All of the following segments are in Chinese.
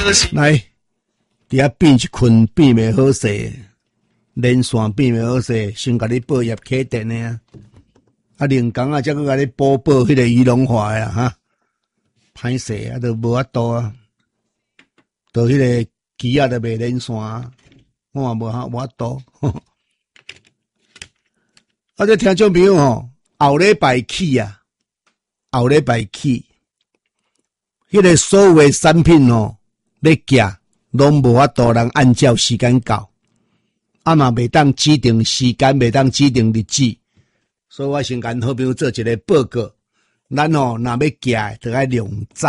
来，伫遐变一困变袂好势，连线变袂好势，先甲你报业启电的啊。啊，连工啊，才去甲你补报迄个鱼龙华的哈，歹势啊，都无法度啊，到迄个机啊都袂连线啊，我也无法度。啊，这听众朋友吼，后礼拜起啊，后礼拜起，迄个所有的产品哦，要寄拢无法度人按照时间到，啊嘛袂当指定时间，袂当指定日子，所以我先跟好朋友做一个报告，咱吼若要寄的，就爱量早，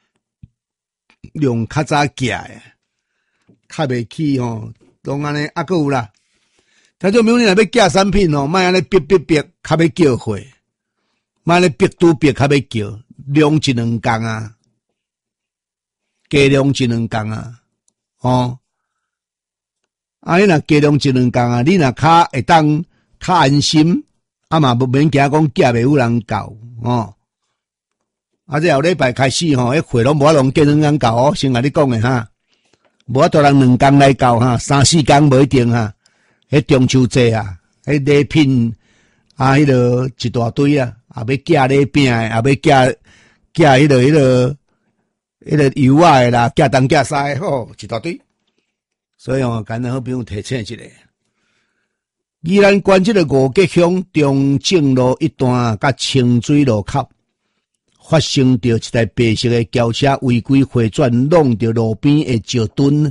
量较早寄的，较袂起吼，拢安尼啊，还有啦。听众朋友，你若要寄产品哦，莫安尼逼，较要叫货，莫安尼逼拄逼，较要叫，量一两工啊，加量一两工啊，哦，啊，你若加量一两工啊，你若较会当较安心，啊嘛无免惊讲寄袂有人到，哦，啊，这后礼拜开始吼，迄货拢无法度见人到哦，先甲你讲诶哈，无法度人2工来到哈，3、4工无一定哈。迄中秋节啊，迄礼品啊，迄个一大堆啊，也要寄礼饼诶，也要寄迄个油啊诶啦，寄东寄西吼，一大堆。所以哦，简单好不用提醒一下。宜兰县这个五吉乡中正路一段甲清水路口，发生着一台白色诶轿车违规回转，弄着路边诶石墩。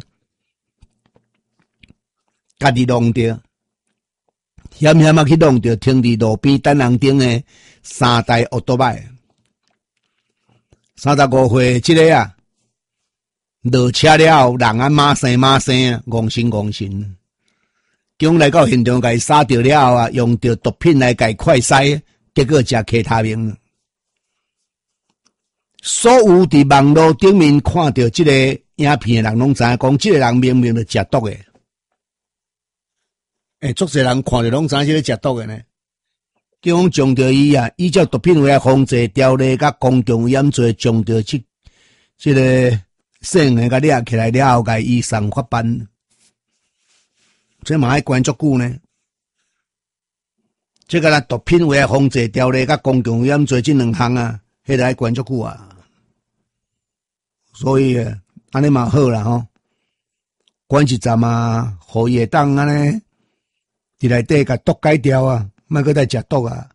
家己弄着，险啊去弄着停伫路边等红灯的3台奥多麦，35岁这个啊，落车了后，人啊马生戆神，警来到现场，甲伊杀掉了后啊，用着毒品来甲伊快筛，结果食其他命。所有伫网络顶面看到这个影片的人，拢知影讲，这个人明明就食毒的。足侪人看着拢知影这个食毒的呢。警方将着伊啊，依照毒品危害防治条例甲公共危险罪，将着这个姓的甲掠起来了后，甲移送法办。这嘛爱关足久呢。这个啦，毒品危害防治条例甲公共危险罪这2项啊，迄个爱关足久啊。所以安尼嘛好啦吼，关一站啊，互伊会当安尼。伫内底甲毒改掉啊，莫搁再食毒啊！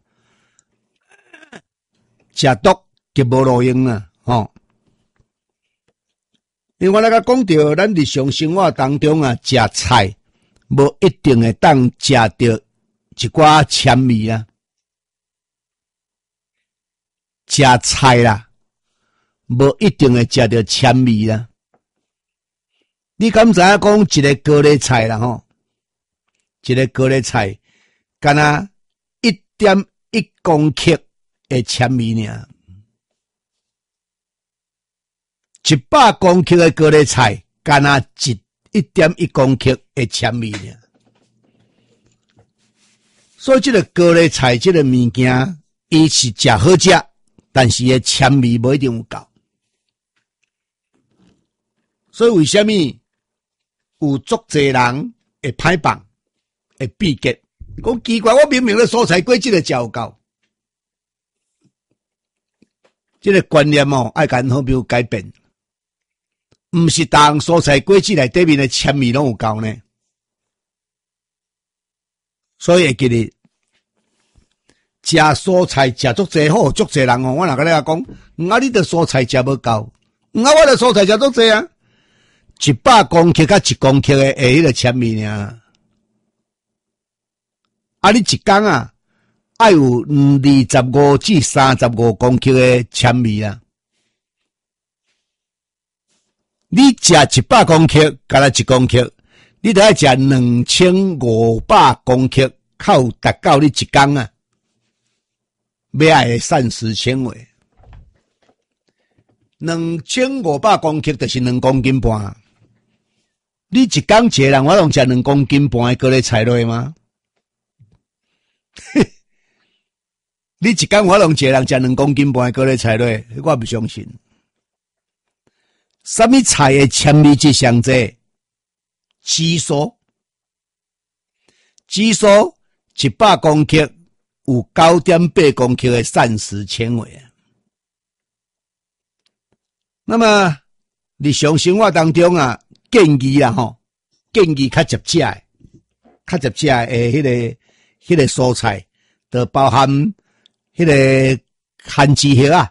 食毒极无路用啊，吼！因为我甲讲到，咱日常生活当中啊，食菜无一定会当食到一寡纤维啊，食菜啦，无一定会食到纤维啦。你敢知影讲一个高丽菜啦，吼？一个高丽菜，干那1.1公克的纤维尔，100公克的高丽菜，干那1.1公克的纤维尔。所以这个高丽菜这个物件，伊是食好食，但是个纤维无一定有够。所以为什么有足侪人会歹放？会闭结，讲奇怪，我明明咧蔬菜果子个食够，这个观念哦，爱甲好朋友改变，毋是当蔬菜果子内底面的纤维拢有够呢，所以会记得食蔬菜食足济好，足济人哦，我若甲你讲，啊，你的蔬菜食无够，啊，我的蔬菜食足济啊，100公克甲1公克的迄个纤维尔。啊！你一工啊，爱有25至35公克的纤维啊。你食100公克，加了1公克，你得爱食2500公克，靠达到你一工啊，要爱的膳食纤维。2500公克就是2公斤半。你一工一个人，我拢食2公斤半的高丽菜类吗？你一工我拢一个人食2公斤半的高丽菜类，我不相信。 什么菜的纤维质上济？紫苏，紫苏100公克有 9.8 公克的膳食纤维。那么日常生活当中啊，建议啦吼，建议较直接的迄个蔬菜，就包含迄个番薯叶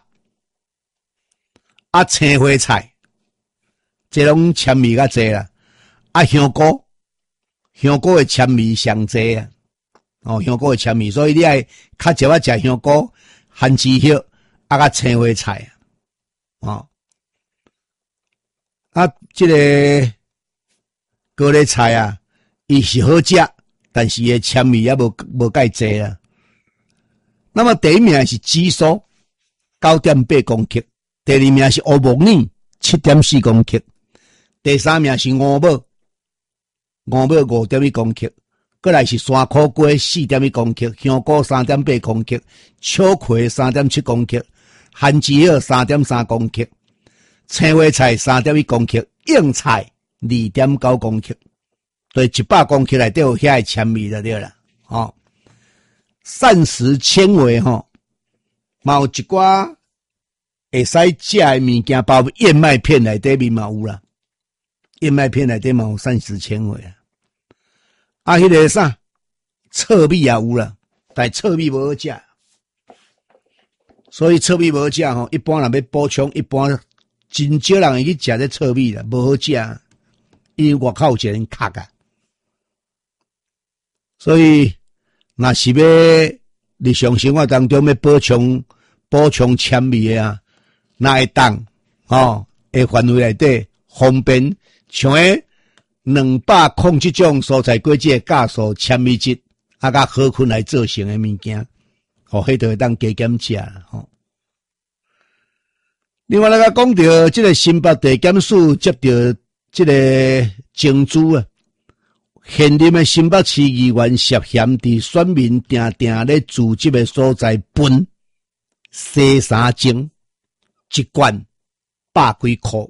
青花菜，这拢纤维较济啦。香菇的纤维上济啊，香菇的纤维，所以你爱较少食香菇、番薯叶甲青花菜这个高丽菜啊，伊是好食，但是伊的纤维也无介济啊。那么第一名是紫苏 9.8 公克，第二名是乌木耳 7.4 公克，第三名是五母 5.1 公克，过来是山苦瓜 4.1 公克，香菇 3.8 公克，秋葵 3.7 公克，番薯叶 3.3 公克，青花菜 3.1 公克，硬菜 2.9 公克，对100公克内底有遐个纤维就对啦。膳食纤维嘛有一寡会使食的物件，包括燕麦片内底面嘛有啦，燕麦片内底嘛有膳食纤维啊。迄个啥糙米也有啦，但糙米无好食，所以糙米无好食一般人要补充，一般真少人会去食这糙米啦，无好食，因为外口有一个人壳啊。所以若是要日常生活当中要补充纤维的那会当的范围内底方便，像200控这种蔬菜果子的酵素、纤维质甲好菌来做成的物件，迄就会当加减食啦另外来讲到这个新北地检署接到这个证据啊，现任的新北市议员涉嫌伫选民定定咧组织的所在分洗衫精一罐100几块。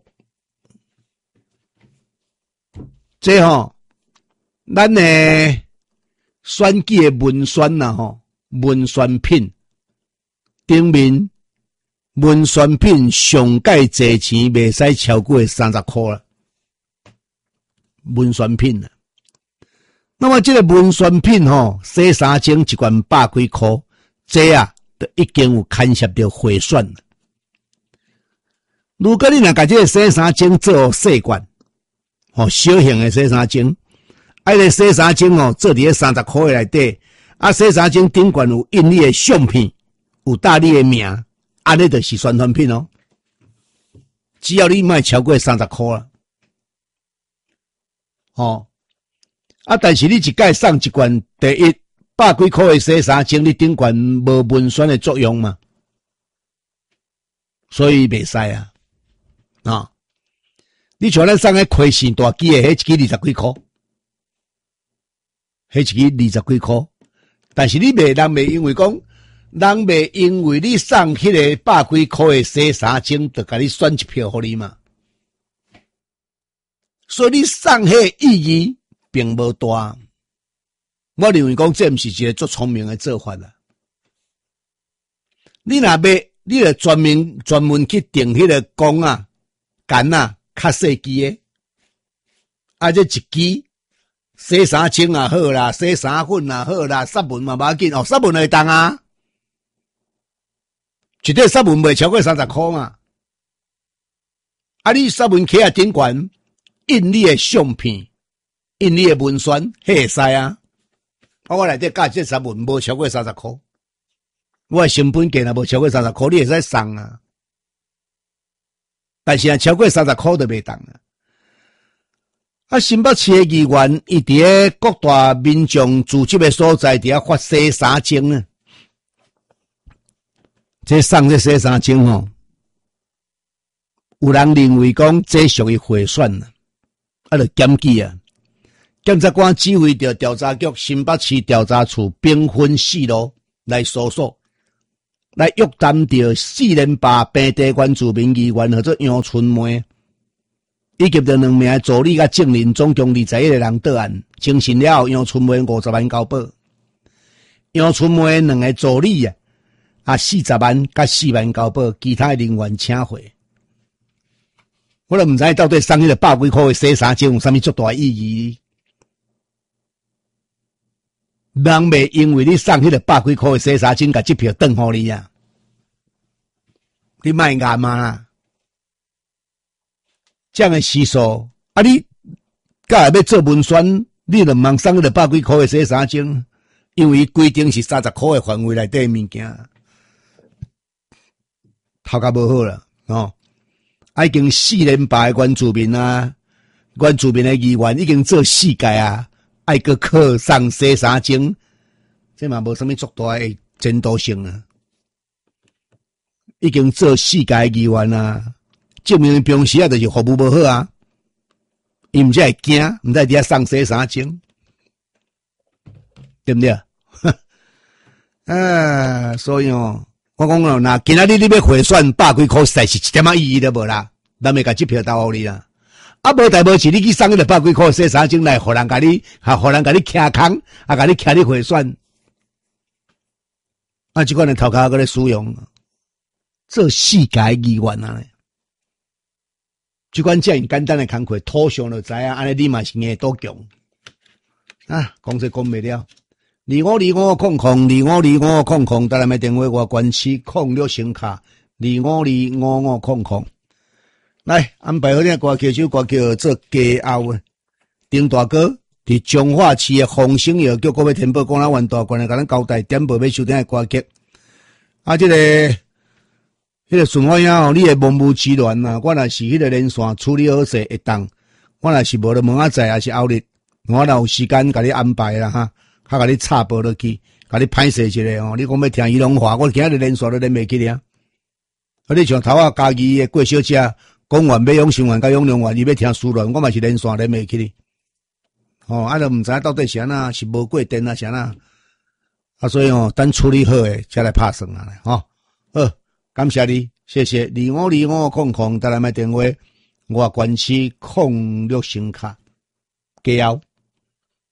这咱的选举的文宣文宣品顶面文宣品上界价钱袂使超过30块啦，文宣品啦。那么这个文宣品洗衫精一罐100几块，这就已经有牵涉到贿选了。如果你若把这个洗衫精做细罐小型的洗衫精，这个洗衫精做伫30块内底，洗衫精顶罐有印你的相片，有打你的名，安尼就是宣传品只要你卖超过30块啦但是你一届送一罐，第一100几块的洗衫精，你顶罐无文宣的作用嘛，所以袂使你像咱送迄开线大机的，迄一支20几块，迄一支20几块，但是你人袂因为讲，人袂因为你送迄个100几块的洗衫精，就甲你选一票互你嘛，所以你送迄个意义并无大。我认为讲这毋是一个足聪明的做法啦。你若要，你就专门去订迄个缸杆较细支的，这一支洗衫精也好啦，洗衫粉也好啦，湿文嘛无要紧湿文会当一块湿文袂超过30块嘛。你湿文起顶悬印你的相片，印你的文宣，迄会使我内底教这湿文无超过30块，我的成本价若无超过30块，你会使送但是超过30块就袂当新北市的议员伊伫咧各大民众聚集的所在，伫遐发洗衫精这送这洗衫精有人认为讲这属于贿选就检举检察官指挥着调查局新北市调查处兵分4路来搜索，来约谈着4连霸平地原住民议员叫做杨春梅， 以及着2名的助理甲证人，总共21个人倒案，清审了后，杨春梅50万交保，杨春梅2个助理40万甲4万交保，其他人员请回。我都毋知到底送迄个100几块的洗衫精有啥物足大意义？人袂因为你送迄个100几块的洗衫精，甲这票转互你啊！你莫硬嘛！这样的时数，你甲要做文宣，你就茫送迄个100几块的洗衫精，因为规定是30块的范围内底物件，头壳无好啦哦！已经4连霸的原住民原住民的议员已经做4届爱搁靠送洗衫精，这嘛无啥物足大的前途性啊！已经做4届议员证明平时就是服务无好伊毋才会惊，毋才伫遐送洗衫精，对不对？所以我讲若今仔日你要回算100几块，实在是一点意义都无啦，咱袂甲这票投互你啦。无代无志，你去送迄个100几块洗衫精来，互人甲你徛空，甲你徛你回算，这款的头壳搁咧使用，做4届议员这款这样简单的工课，土上就知安尼你嘛是硬多强讲这讲袂了。252500，台南的电话外关区06声卡252555。来安排好点歌曲，首歌叫做家后丁大哥伫彰化市的丰兴药局国要天宝公园湾大馆来甲咱交代点播要收听的歌曲。这个顺花兄你的梦寐之恋我若是迄个连线处理好势会当，我若是无就问仔载，也是后日我若有时间甲你安排啦较甲你插播落去，甲你歹势一下你讲要听伊拢话，我今日连续都连袂起了。你像头家己的郭小姐，讲完美永新园甲永良园，伊要听思恋，我嘛是连续连袂起哩。就毋知到底是安那，是无过电是安那。所以等处理好诶，才来拍算好，感谢你，谢谢。252500，台南的电话，外关区06声卡，加油。